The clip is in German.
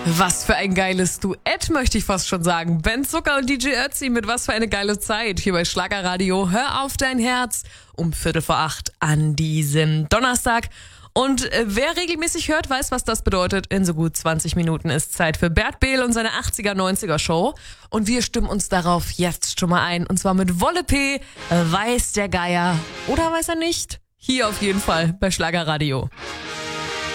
Was für ein geiles Duett, möchte ich fast schon sagen. Ben Zucker und DJ Ötzi mit Was für eine geile Zeit hier bei Schlagerradio. Hör auf dein Herz um 7:45 an diesem Donnerstag. Und wer regelmäßig hört, weiß, was das bedeutet. In so gut 20 Minuten ist Zeit für Bert Behl und seine 80er, 90er Show. Und wir stimmen uns darauf jetzt schon mal ein. Und zwar mit Wolle P. Weiß der Geier oder weiß er nicht? Hier auf jeden Fall bei Schlagerradio.